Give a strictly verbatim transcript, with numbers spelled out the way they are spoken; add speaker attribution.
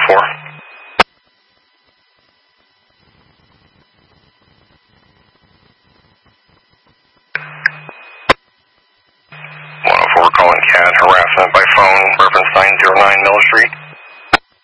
Speaker 1: four. one oh four calling C A D, harassment by phone, reference nine oh nine Mill Street.